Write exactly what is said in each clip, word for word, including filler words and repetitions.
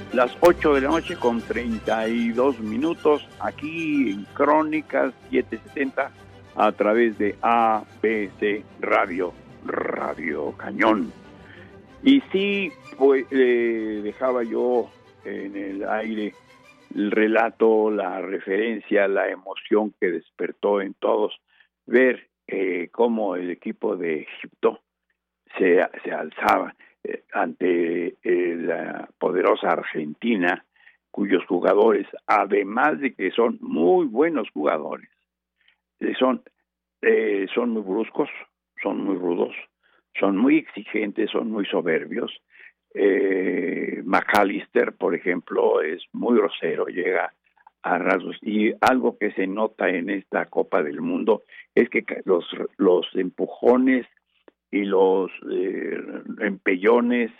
las ocho de la noche con treinta y dos minutos aquí en Crónicas setecientos setenta a través de A B C Radio, Radio Cañón. Y sí, pues eh, dejaba yo en el aire el relato, la referencia, la emoción que despertó en todos ver eh, cómo el equipo de Egipto se, se alzaba eh, ante eh, la poderosa Argentina, cuyos jugadores, además de que son muy buenos jugadores, eh, son, eh, son muy bruscos, son muy rudos, son muy exigentes, son muy soberbios. Eh, McAllister, por ejemplo, es muy grosero, llega a rasgos, y algo que se nota en esta Copa del Mundo es que los, los empujones y los eh, empellones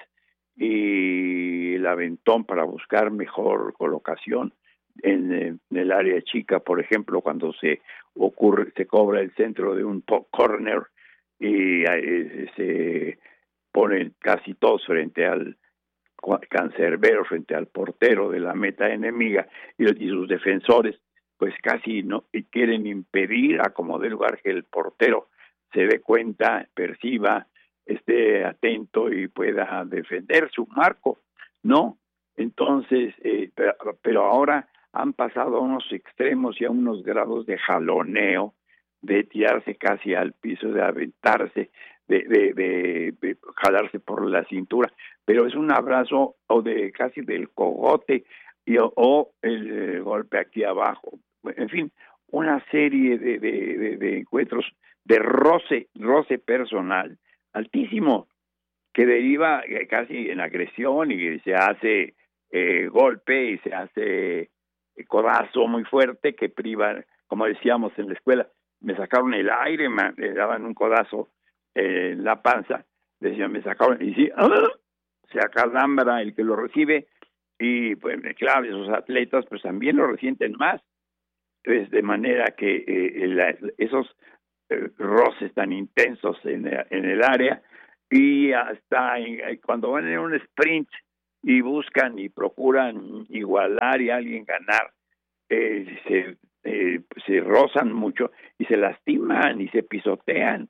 y el aventón para buscar mejor colocación en, en el área chica, por ejemplo, cuando se ocurre, se cobra el centro de un corner y eh, se ponen casi todos frente al cancerbero, frente al portero de la meta enemiga, y, y sus defensores pues casi no y quieren impedir a como dé lugar que el portero se dé cuenta, perciba, esté atento y pueda defender su marco, ¿no? Entonces, eh, pero, pero ahora han pasado a unos extremos y a unos grados de jaloneo, de tirarse casi al piso, de aventarse, de, de, de, de jalarse por la cintura, pero es un abrazo o de casi del cogote y, o, o el, el golpe aquí abajo. En fin, una serie de, de, de, de encuentros de roce, roce personal altísimo, que deriva casi en agresión y se hace eh, golpe y se hace codazo muy fuerte que priva, como decíamos en la escuela, me sacaron el aire, me, me daban un codazo eh, en la panza, decían, me sacaron, y sí, ¡ah! Se acalambra el que lo recibe, y pues claro, esos atletas pues también lo resienten más, pues, de manera que eh, la, esos eh, roces tan intensos en, en el área, y hasta en, cuando van en un sprint y buscan y procuran igualar y alguien ganar, eh, se, eh, se rozan mucho y se lastiman y se pisotean,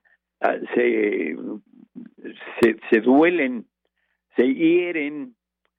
se, se, se duelen, se hieren,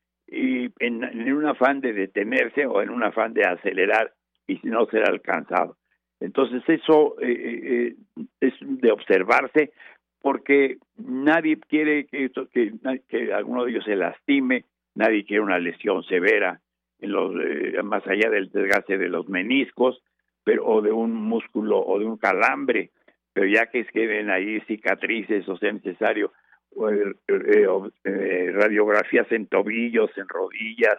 y en, en un afán de detenerse o en un afán de acelerar y no ser alcanzado. Entonces eso eh, eh, es de observarse, porque nadie quiere que, esto, que, que alguno de ellos se lastime, nadie quiere una lesión severa, en los, eh, más allá del desgaste de los meniscos, pero o de un músculo o de un calambre, pero ya que queden ahí cicatrices o sea necesario eh, eh, eh, radiografías en tobillos, en rodillas,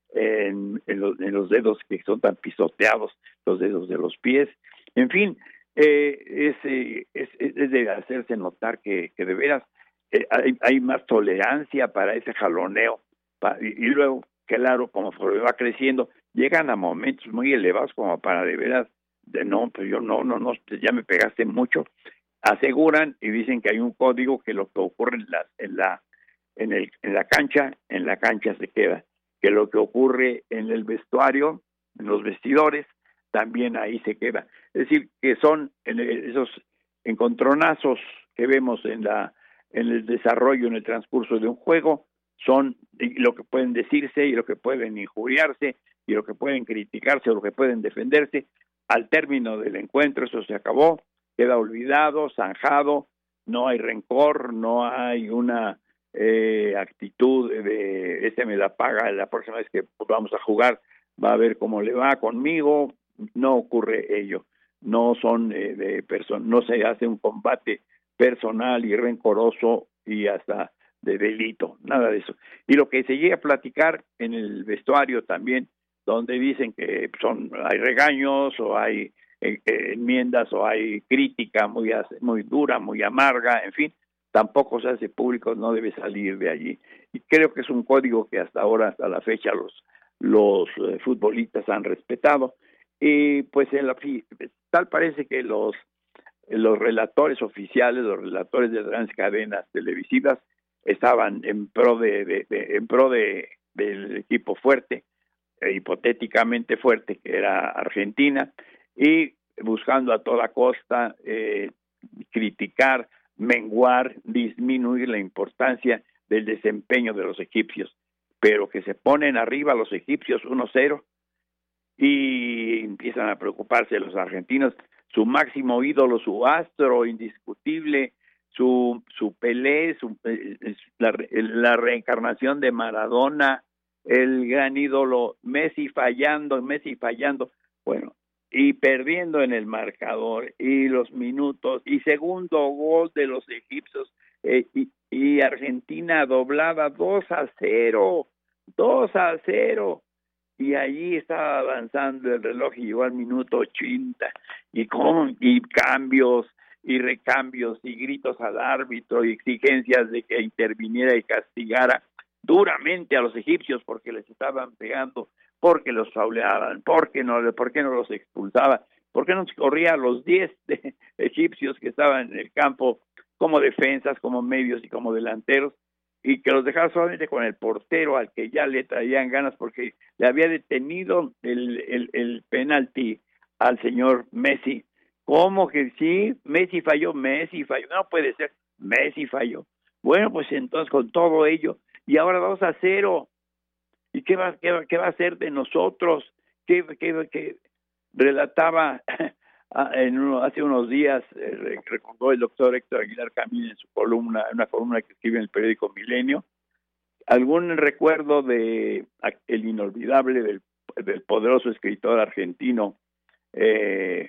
en, en, los, en los dedos que son tan pisoteados, los dedos de los pies, en fin, eh, es, eh, es, es de hacerse notar que, que de veras eh, hay, hay más tolerancia para ese jaloneo, pa, y, y luego, claro, como va creciendo, llegan a momentos muy elevados como para de veras, de no, pues yo no, no, no, ya me pegaste mucho, aseguran y dicen que hay un código que lo que ocurre en la, en la, en el, en la cancha, en la cancha se queda, que lo que ocurre en el vestuario, en los vestidores, también ahí se queda. Es decir, que son en esos encontronazos que vemos en la, en el desarrollo, en el transcurso de un juego, son lo que pueden decirse y lo que pueden injuriarse y lo que pueden criticarse o lo que pueden defenderse. Al término del encuentro eso se acabó, queda olvidado, zanjado, no hay rencor, no hay una eh, actitud de este me la paga la próxima vez que vamos a jugar, va a ver cómo le va conmigo. No ocurre ello, no son eh, de personas, no se hace un combate personal y rencoroso y hasta de delito, nada de eso. Y lo que se llega a platicar en el vestuario también, donde dicen que son hay regaños o hay eh, eh, enmiendas o hay crítica muy muy dura, muy amarga, en fin, tampoco se hace público, no debe salir de allí. Y creo que es un código que hasta ahora, hasta la fecha, los los eh, futbolistas han respetado. Y pues en la, tal parece que los los relatores oficiales, los relatores de grandes cadenas televisivas estaban en pro de, de, de en pro de del equipo fuerte, eh, hipotéticamente fuerte, que era Argentina, y buscando a toda costa eh, criticar, menguar, disminuir la importancia del desempeño de los egipcios, pero que se ponen arriba los egipcios uno cero y empiezan a preocuparse los argentinos, su máximo ídolo, su astro indiscutible, su su Pelé, su, la, la reencarnación de Maradona, el gran ídolo Messi fallando, Messi fallando, bueno, y perdiendo en el marcador, y los minutos, y segundo gol de los egipcios, eh, y, y Argentina doblada dos a cero, dos a cero, y allí estaba avanzando el reloj y llegó al minuto ochenta, y con y cambios y recambios y gritos al árbitro y exigencias de que interviniera y castigara duramente a los egipcios porque les estaban pegando, porque los fauleaban, porque no, por qué no los expulsaba, por qué no corría a los diez de egipcios que estaban en el campo como defensas, como medios y como delanteros, y que los dejaba solamente con el portero al que ya le traían ganas porque le había detenido el, el, el penalti al señor Messi. ¿Cómo que sí? Messi falló, Messi falló, no puede ser, Messi falló. Bueno, pues entonces con todo ello, y ahora dos a cero, ¿y qué va, qué, qué va a hacer de nosotros? ¿Qué, qué, qué relataba en uno, hace unos días, eh, recordó el doctor Héctor Aguilar Camín en su columna, en una columna que escribe en el periódico Milenio, algún recuerdo de el inolvidable del, del poderoso escritor argentino eh,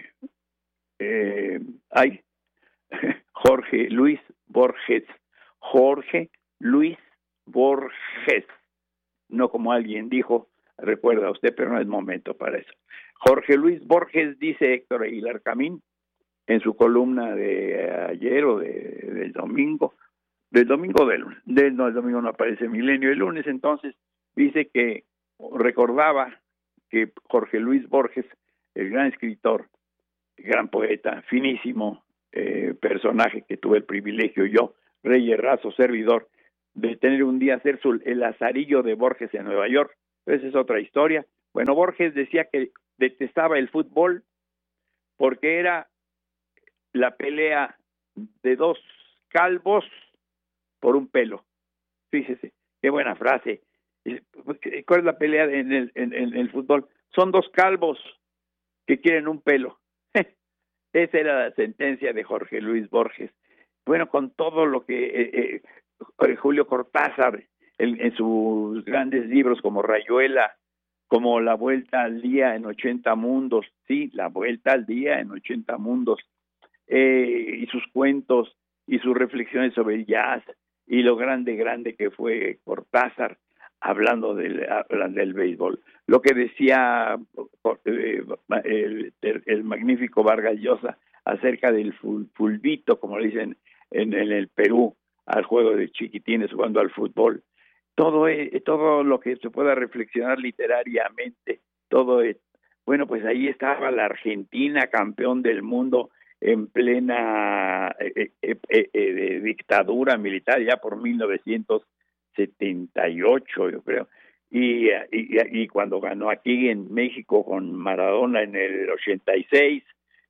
eh, ay, Jorge Luis Borges, Jorge Luis Borges, no como alguien dijo, recuerda usted, pero no es momento para eso. Jorge Luis Borges, dice Héctor Aguilar Camín, en su columna de ayer o de, del domingo, del domingo del lunes, del, no, el domingo no aparece Milenio, el lunes entonces, dice que recordaba que Jorge Luis Borges, el gran escritor, gran poeta, finísimo eh, personaje que tuve el privilegio yo, Rey Razo, servidor, de tener un día hacer su, el lazarillo de Borges en Nueva York. Esa es otra historia. Bueno, Borges decía que detestaba el fútbol porque era la pelea de dos calvos por un pelo. Fíjese, qué buena frase. ¿Cuál es la pelea en el, en, en el fútbol? Son dos calvos que quieren un pelo. Esa era la sentencia de Jorge Luis Borges. Bueno, con todo lo que eh, eh, Julio Cortázar, en, en sus grandes libros como Rayuela, como La Vuelta al Día en ochenta mundos, sí, La Vuelta al Día en ochenta mundos, eh, y sus cuentos y sus reflexiones sobre el jazz y lo grande, grande que fue Cortázar, hablando del, hablando del béisbol. Lo que decía eh, el, el magnífico Vargas Llosa acerca del fulbito, como le dicen en, en el Perú, al juego de chiquitines jugando al fútbol. Todo, eh, todo lo que se pueda reflexionar literariamente, todo es, bueno, pues ahí estaba la Argentina, campeón del mundo en plena eh, eh, eh, eh, dictadura militar, ya por mil novecientos setenta y ocho, yo creo, y, y, y cuando ganó aquí en México con Maradona en el ochenta y seis,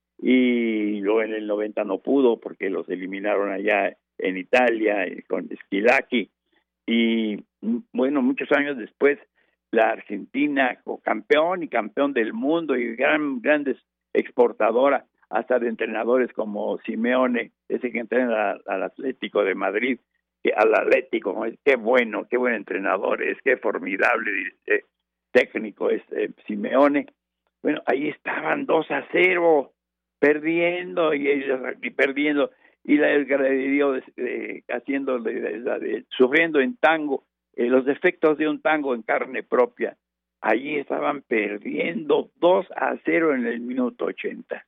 y luego en el noventa no pudo porque los eliminaron allá en Italia con Schilacci, y bueno, muchos años después la Argentina campeón y campeón del mundo y gran grandes exportadora hasta de entrenadores como Simeone, ese que entrena al, al Atlético de Madrid, que al Atlético, qué bueno, qué buen entrenador es, qué formidable eh, técnico es eh, Simeone. Bueno, ahí estaban dos a cero, perdiendo y, y perdiendo, y la el graderío eh, haciendo de, de, de, de, sufriendo en tango eh, los defectos de un tango en carne propia. Allí estaban perdiendo dos a cero en el minuto ochenta.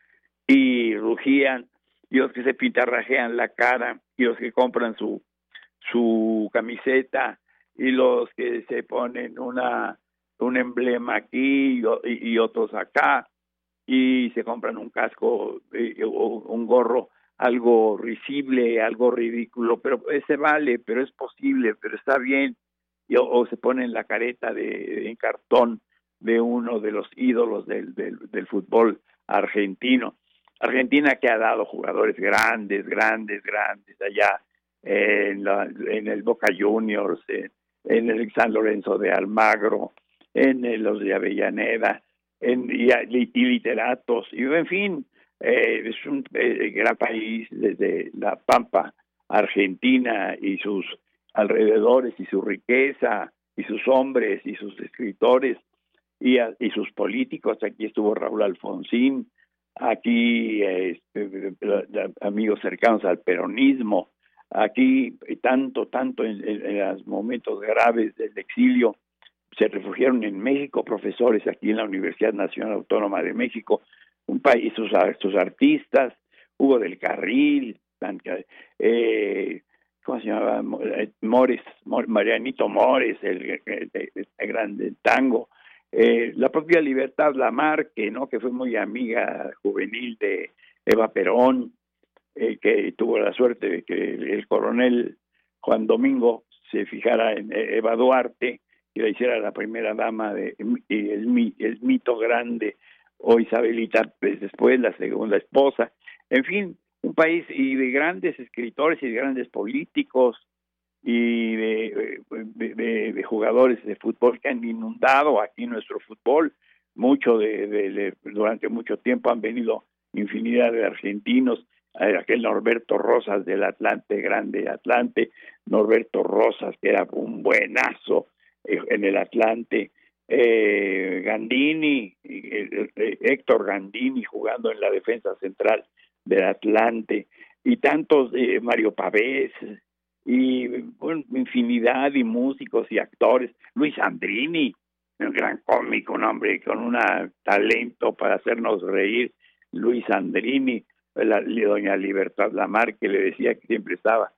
Y rugían, y los que se pintarrajean la cara, y los que compran su su camiseta, y los que se ponen una un emblema aquí y, y otros acá, y se compran un casco eh, o un gorro algo risible, algo ridículo, pero ese vale, pero es posible, pero está bien, y, o, o se ponen la careta de, de en cartón de uno de los ídolos del, del, del fútbol argentino. Argentina que ha dado jugadores grandes, grandes, grandes allá en, la, en el Boca Juniors, en, en el San Lorenzo de Almagro, en el, los de Avellaneda, en, y, y literatos, y en fin, eh, es un eh, gran país desde la Pampa Argentina y sus alrededores y su riqueza y sus hombres y sus escritores y, a, y sus políticos. Aquí estuvo Raúl Alfonsín, aquí eh, amigos cercanos al peronismo, aquí tanto, tanto en, en, en los momentos graves del exilio se refugiaron en México profesores aquí en la Universidad Nacional Autónoma de México, un país, sus, sus artistas, Hugo del Carril, eh, ¿cómo se llamaba? Mores, Marianito Mores, el, el, el, el grande tango, eh, la propia Libertad Lamarque, ¿no? Que fue muy amiga juvenil de Eva Perón, eh, que tuvo la suerte de que el, el coronel Juan Domingo se fijara en Eva Duarte y la hiciera la primera dama de y el, el mito grande, o Isabelita pues, después la segunda esposa, en fin, un país y de grandes escritores y de grandes políticos y de, de, de, de jugadores de fútbol que han inundado aquí nuestro fútbol. Mucho de, de, de durante mucho tiempo han venido infinidad de argentinos, aquel Norberto Rosas del Atlante, grande Atlante, Norberto Rosas que era un buenazo en el Atlante, eh, Gandini, eh, eh, Héctor Gandini jugando en la defensa central del Atlante, y tantos, eh, Mario Pavés, y bueno, infinidad de músicos y actores, Luis Andrini, un gran cómico, un hombre con un talento para hacernos reír, Luis Andrini, la, doña Libertad Lamarque le decía que siempre estaba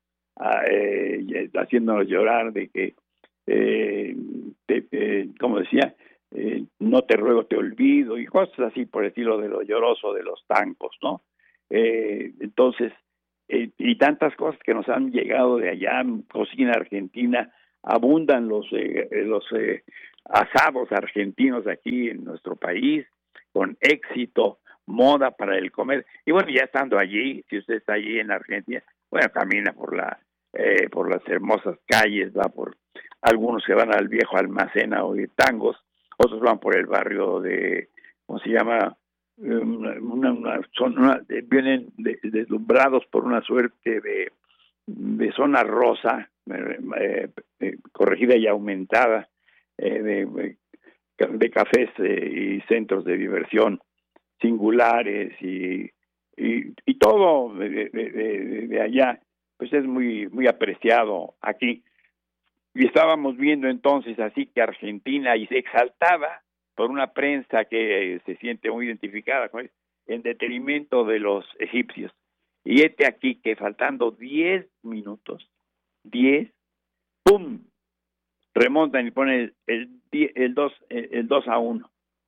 eh, haciéndonos llorar de que eh, te, eh, como decía, eh, no te ruego, te olvido, y cosas así por el estilo de lo lloroso de los tangos, ¿no? Eh, entonces, eh, y tantas cosas que nos han llegado de allá, cocina argentina, abundan los eh, los eh, asados argentinos aquí en nuestro país, con éxito, moda para el comer, y bueno, ya estando allí, si usted está allí en Argentina, bueno, camina por la eh, por las hermosas calles, va por algunos que van al viejo almacén a oír tangos, otros van por el barrio de, ¿cómo se llama? Una, una, una, son una, vienen de, deslumbrados por una suerte de, de zona rosa, eh, eh, corregida y aumentada, eh, de, de cafés eh, y centros de diversión singulares y, y, y todo de, de, de, de allá, pues es muy, muy apreciado aquí. Y estábamos viendo entonces así que Argentina, y se exaltaba por una prensa que eh, se siente muy identificada con él, en detrimento de los egipcios. Y este aquí que faltando diez minutos, diez, ¡pum!, remontan y ponen el, el, el, dos, el dos a uno.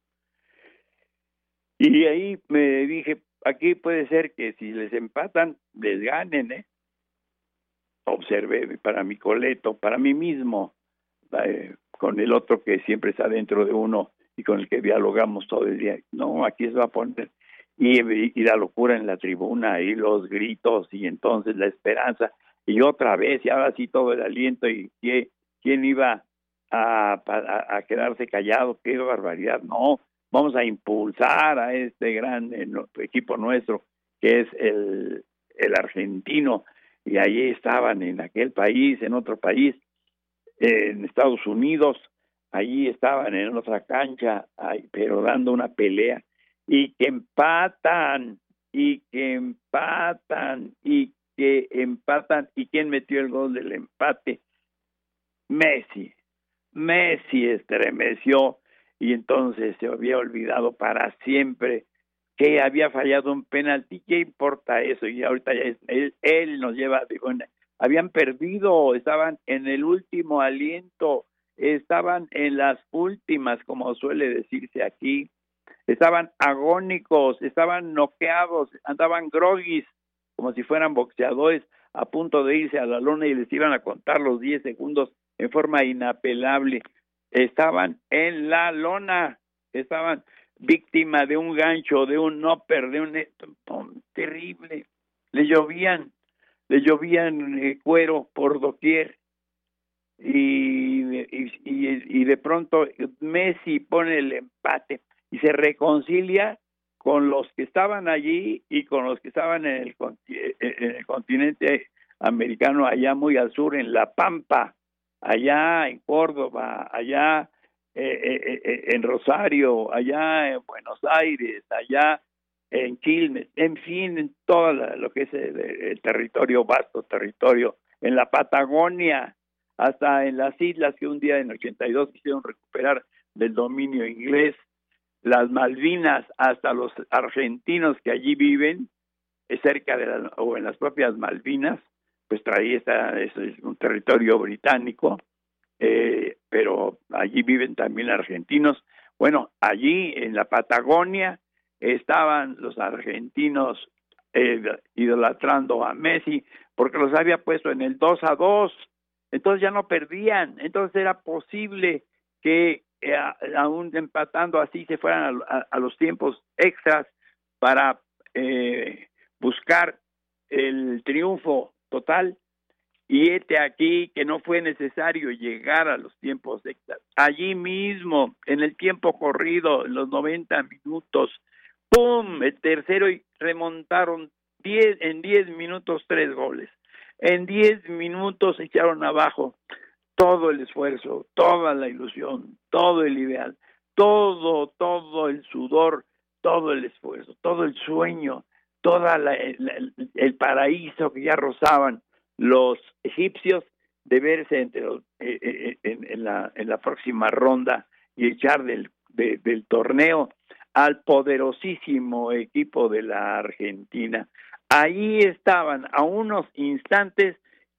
Y ahí me dije, aquí puede ser que si les empatan, les ganen, ¿eh? Observé para mi coleto, para mí mismo, eh, con el otro que siempre está dentro de uno y con el que dialogamos todo el día. No, aquí se va a poner, y, y la locura en la tribuna, y los gritos, y entonces la esperanza, y otra vez, y ahora sí todo el aliento, y ¿quién, quién iba a, a, a quedarse callado? ¡Qué barbaridad! No, vamos a impulsar a este gran eh, equipo nuestro, que es el, el argentino, y allí estaban en aquel país, en otro país, en Estados Unidos, allí estaban en otra cancha, pero dando una pelea, y que empatan, y que empatan, y que empatan, y ¿quién metió el gol del empate? Messi. Messi estremeció, y entonces se había olvidado para siempre que había fallado un penalti. ¿Qué importa eso? Y ahorita ya es, él, él nos lleva, digo, habían perdido, estaban en el último aliento, estaban en las últimas, como suele decirse aquí, estaban agónicos, estaban noqueados, andaban groguis, como si fueran boxeadores, a punto de irse a la lona, y les iban a contar los diez segundos en forma inapelable. Estaban en la lona, estaban víctima de un gancho, de un upper, de un oh, terrible. Le llovían, le llovían eh, cuero por doquier. Y, y, y, y de pronto Messi pone el empate y se reconcilia con los que estaban allí y con los que estaban en el, en el continente americano, allá muy al sur, en La Pampa, allá en Córdoba, allá eh, eh, en Rosario, allá en Buenos Aires, allá en Quilmes, en fin, en todo lo que es el, el territorio, vasto territorio, en la Patagonia, hasta en las islas que un día en ochenta y dos quisieron recuperar del dominio inglés, las Malvinas, hasta los argentinos que allí viven, cerca de la, o en las propias Malvinas, pues traía esta, es un territorio británico, eh, pero allí viven también argentinos. Bueno, allí en la Patagonia estaban los argentinos eh, idolatrando a Messi, porque los había puesto en el dos a dos, entonces ya no perdían, entonces era posible que eh, aún empatando así se fueran a, a, a los tiempos extras para eh, buscar el triunfo total, y este aquí que no fue necesario llegar a los tiempos extras, allí mismo en el tiempo corrido, en los noventa minutos, ¡pum!, el tercero, y remontaron diez, en diez minutos tres goles. En diez minutos echaron abajo todo el esfuerzo, toda la ilusión, todo el ideal, todo, todo el sudor, todo el esfuerzo, todo el sueño, toda la, el, el paraíso que ya rozaban los egipcios de verse entre los, eh, eh, en, en, la, en la próxima ronda y echar del, de, del torneo al poderosísimo equipo de la Argentina. Ahí estaban a unos instantes,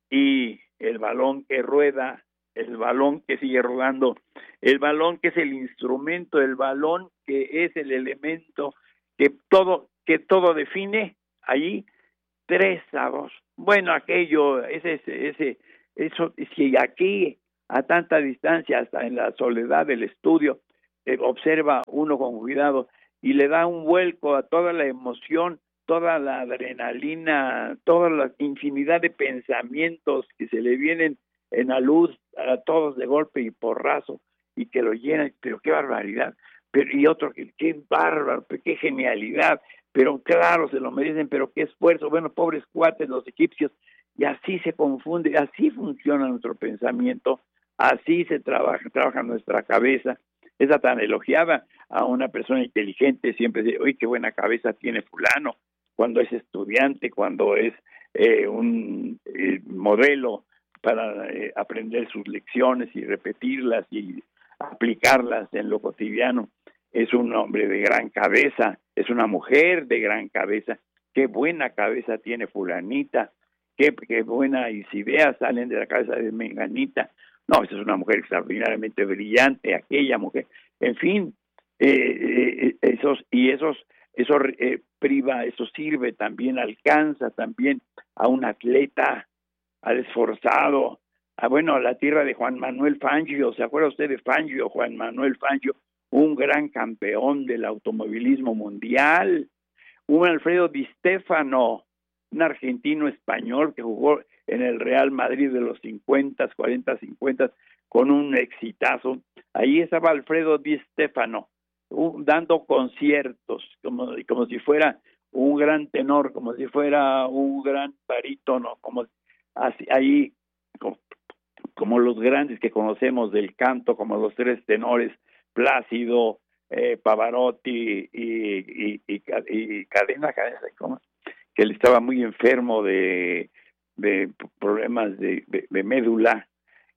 y el balón que rueda, el balón que sigue rodando, el balón que es el instrumento, el balón que es el elemento que todo, que todo define, allí tres a dos. Bueno, aquello, ese, ese, ese, eso, si aquí a tanta distancia, hasta en la soledad del estudio, eh, observa uno con cuidado y le da un vuelco a toda la emoción, toda la adrenalina, toda la infinidad de pensamientos que se le vienen en la luz a todos de golpe y porrazo, y que lo llenan, pero qué barbaridad, pero y otro que qué bárbaro, qué genialidad, pero claro, se lo merecen, pero qué esfuerzo, bueno, pobres cuates los egipcios, y así se confunde, así funciona nuestro pensamiento, así se trabaja, trabaja nuestra cabeza. Esa tan elogiada a una persona inteligente, siempre dice, oye, qué buena cabeza tiene fulano, cuando es estudiante, cuando es eh, un eh, modelo para eh, aprender sus lecciones y repetirlas y aplicarlas en lo cotidiano. Es un hombre de gran cabeza, es una mujer de gran cabeza. Qué buena cabeza tiene fulanita, qué, qué buenas ideas salen de la cabeza de menganita. No, esa es una mujer extraordinariamente brillante, aquella mujer. En fin, eh, eh, esos y esos, eso eh, priva, eso sirve también, alcanza también a un atleta, al esforzado, a, bueno, a la tierra de Juan Manuel Fangio. ¿Se acuerda usted de Fangio? Juan Manuel Fangio, un gran campeón del automovilismo mundial. Un Alfredo Di Stéfano, un argentino español que jugó en el Real Madrid de los cincuenta, cuarenta, cincuenta, con un exitazo. Ahí estaba Alfredo Di Stéfano, uh, dando conciertos, como, como si fuera un gran tenor, como si fuera un gran barítono, como así, ahí, como, como los grandes que conocemos del canto, como los tres tenores, Plácido, eh, Pavarotti y, y, y, y Cadena, ¿cómo? Que él estaba muy enfermo de, de problemas de, de, de médula,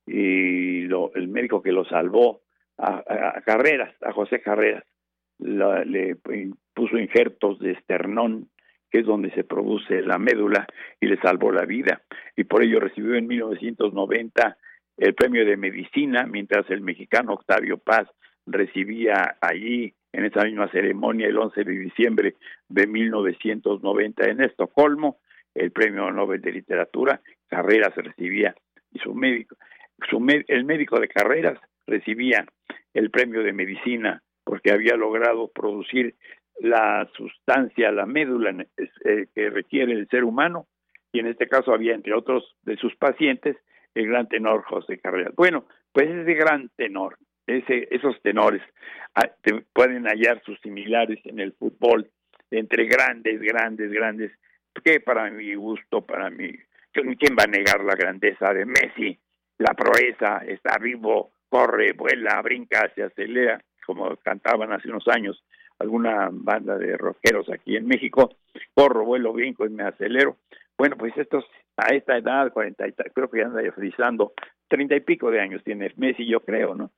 y lo, el médico que lo salvó, a, a, a Carreras, a José Carreras, la, le puso injertos de esternón, que es donde se produce la médula, y le salvó la vida, y por ello recibió en mil novecientos noventa el premio de medicina, mientras el mexicano Octavio Paz recibía allí, en esa misma ceremonia, el once de diciembre de mil novecientos noventa en Estocolmo, el premio Nobel de Literatura. Carreras recibía, y su médico. su el médico de carreras recibía el premio de medicina porque había logrado producir la sustancia, la médula eh, que requiere el ser humano, y en este caso había, entre otros de sus pacientes, el gran tenor José Carreras. Bueno, pues ese gran tenor, ese, esos tenores ah, te pueden hallar sus similares en el fútbol, entre grandes, grandes, grandes, que para mi gusto, para mí, ¿quién va a negar la grandeza de Messi? La proeza, está vivo, corre, vuela, brinca, se acelera, como cantaban hace unos años alguna banda de rockeros aquí en México, corro, vuelo, brinco y me acelero. Bueno, pues estos, a esta edad, cuarenta, creo que ya anda frisando, treinta y pico de años tiene Messi, yo creo, ¿no?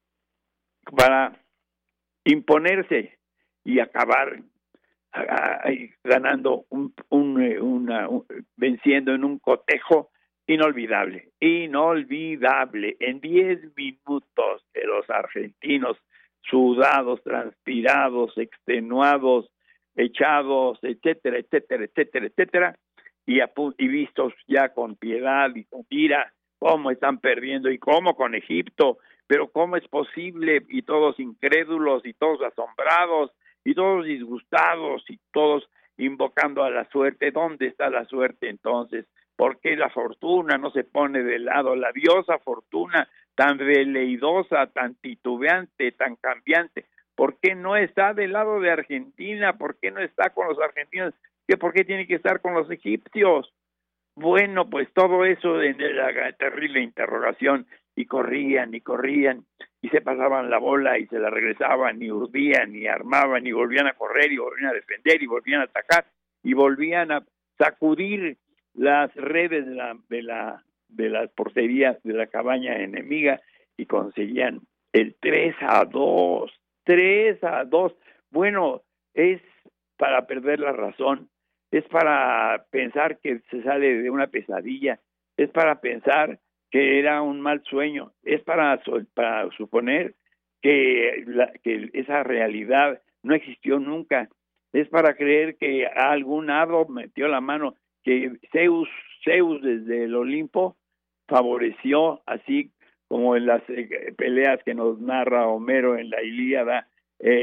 Para imponerse y acabar a, a, ganando un, un, una, un, venciendo en un cotejo inolvidable, inolvidable. En diez minutos de los argentinos, sudados, transpirados, extenuados, echados, etcétera, etcétera, etcétera, etcétera, y, a, y vistos ya con piedad y con ira, cómo están perdiendo y cómo con Egipto, pero cómo es posible, y todos incrédulos y todos asombrados y todos disgustados y todos invocando a la suerte. ¿Dónde está la suerte entonces? ¿Por qué la fortuna no se pone de lado? La diosa fortuna, tan veleidosa, tan titubeante, tan cambiante, ¿por qué no está del lado de Argentina? ¿Por qué no está con los argentinos? ¿Qué, ¿Por qué tiene que estar con los egipcios? Bueno, pues todo eso en la terrible interrogación, y corrían y corrían y se pasaban la bola y se la regresaban y urdían y armaban y volvían a correr y volvían a defender y volvían a atacar y volvían a sacudir las redes de la de la de las porterías de la cabaña enemiga y conseguían el tres a dos. tres a dos. Bueno, es para perder la razón, es para pensar que se sale de una pesadilla, es para pensar que era un mal sueño, es para, para suponer que, la, que esa realidad no existió nunca, es para creer que algún hado metió la mano, que Zeus, Zeus desde el Olimpo favoreció, así como en las peleas que nos narra Homero en la Ilíada,